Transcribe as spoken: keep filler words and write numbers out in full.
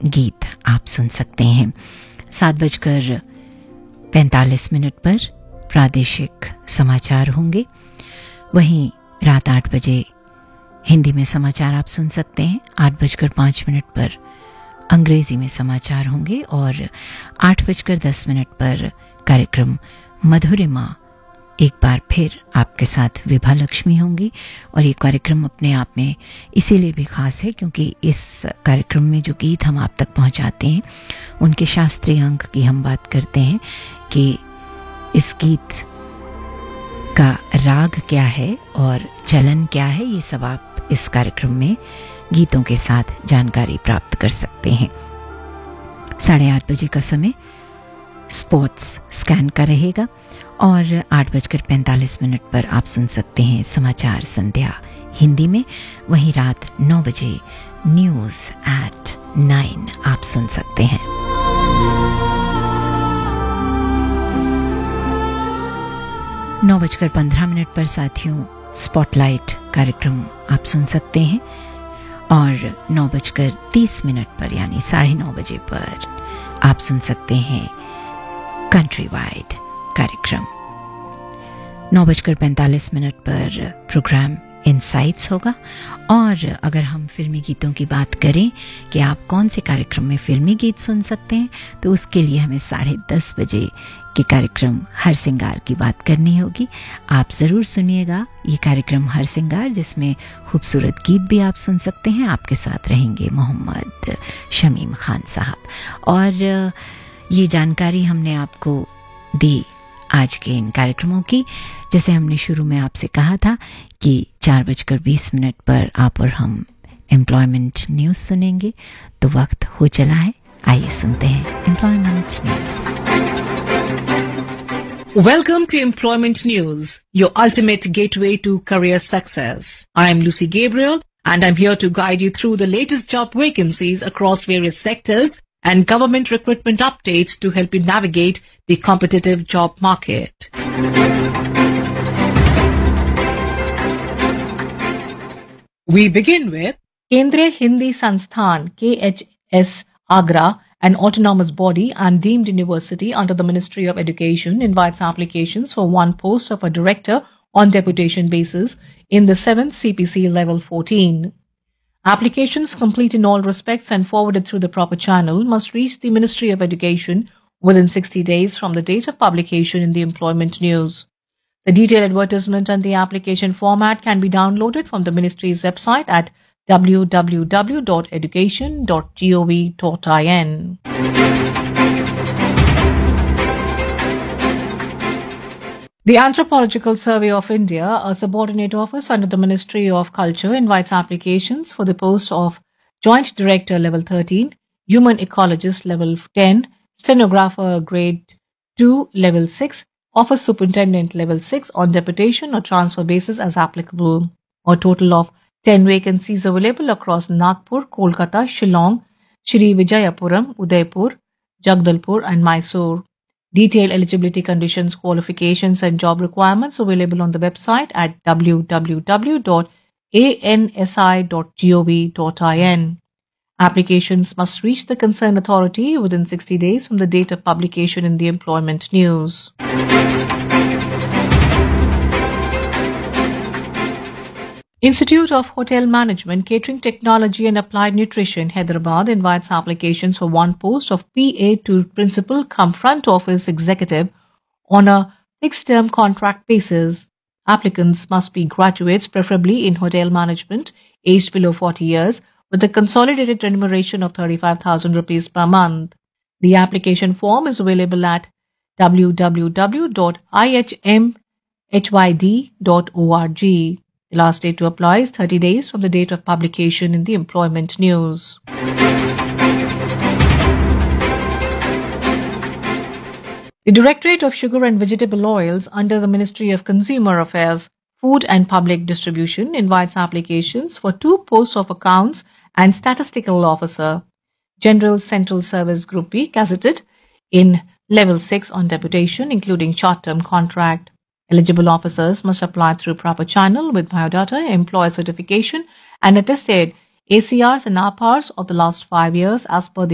गीत आप सुन सकते हैं। सात बजकर पैंतालीस मिनट पर प्रादेशिक समाचार होंगे। वहीं रात आठ बजे हिंदी में समाचार आप सुन सकते हैं। आठ बजकर पाँच मिनट पर अंग्रेजी में समाचार होंगे और आठ बजकर दस मिनट पर कार्यक्रम मधुरिमा एक बार फिर आपके साथ विभा लक्ष्मी होंगी। और ये कार्यक्रम अपने आप में इसीलिए भी खास है क्योंकि इस कार्यक्रम में जो गीत हम आप तक पहुंचाते हैं उनके शास्त्रीय अंक की हम बात करते हैं कि इस गीत का राग क्या है और चलन क्या है। ये सब आप इस कार्यक्रम में गीतों के साथ जानकारी प्राप्त कर सकते हैं। साढ़े आठ बजे का समय स्पोर्ट्स स्कैन का रहेगा और आठ बजकर पैंतालीस मिनट पर आप सुन सकते हैं समाचार संध्या हिंदी में। वहीं रात नौ बजे न्यूज एट नाइन आप सुन सकते हैं। नौ बजकर पंद्रह मिनट पर साथियों स्पॉटलाइट कार्यक्रम आप सुन सकते हैं और नौ बजकर तीस मिनट पर यानी साढ़े नौ बजे पर आप सुन सकते हैं कंट्री वाइड कार्यक्रम। नौ बजकर पैंतालीस मिनट पर प्रोग्राम इनसाइट्स होगा। और अगर हम फिल्मी गीतों की बात करें कि आप कौन से कार्यक्रम में फिल्मी गीत सुन सकते हैं तो उसके लिए हमें साढ़े दस बजे के कार्यक्रम हर सिंगार की बात करनी होगी। आप ज़रूर सुनिएगा ये कार्यक्रम हर सिंगार, जिसमें खूबसूरत गीत भी आप सुन सकते हैं। आपके साथ रहेंगे मोहम्मद शमीम खान साहब। और ये जानकारी हमने आपको दी आज के इन कार्यक्रमों की। जैसे हमने शुरू में आपसे कहा था कि चार बजकर बीस मिनट पर आप और हम एम्प्लॉयमेंट न्यूज़ सुनेंगे, तो वक्त हो चला है। आइए सुनते हैं employment news. Welcome to Employment News, your ultimate gateway to career success. I am Lucy Gabriel and I'm here to guide you through the latest job vacancies across various sectors and government recruitment updates to help you navigate the competitive job market. We begin with Kendriya Hindi Sansthan K H S Agra, an autonomous body and deemed university under the Ministry of Education, invites applications for one post of a director on deputation basis in the seventh C P C level fourteen. Applications complete in all respects and forwarded through the proper channel must reach the Ministry of Education within sixty days from the date of publication in the Employment News. The detailed advertisement and the application format can be downloaded from the Ministry's website at w w w dot education dot gov dot in. The Anthropological Survey of India, a subordinate office under the Ministry of Culture, invites applications for the post of Joint Director Level thirteen, Human Ecologist Level ten, Stenographer Grade two Level six, Office Superintendent Level six on deputation or transfer basis as applicable. A total of ten vacancies available across Nagpur, Kolkata, Shillong, Shri Vijayapuram, Udaipur, Jagdalpur and Mysore. Detailed eligibility conditions, qualifications and job requirements available on the website at w w w dot a n s i dot gov dot in. Applications must reach the concerned authority within sixty days from the date of publication in the Employment News. Institute of Hotel Management, Catering Technology and Applied Nutrition, Hyderabad invites applications for one post of P A to Principal cum Front Office Executive on a fixed-term contract basis. Applicants must be graduates, preferably in hotel management, aged below forty years, with a consolidated remuneration of thirty-five thousand rupees per month. The application form is available at w w w dot i h m h y d dot org. The last date to apply is thirty days from the date of publication in the Employment News. The Directorate of Sugar and Vegetable Oils under the Ministry of Consumer Affairs, Food and Public Distribution invites applications for two posts of Accounts and Statistical Officer, General Central Service Group B, gazetted in Level six on deputation, including short-term contract. Eligible officers must apply through proper channel with biodata, employer certification, and attested A C Rs and R P Rs of the last five years as per the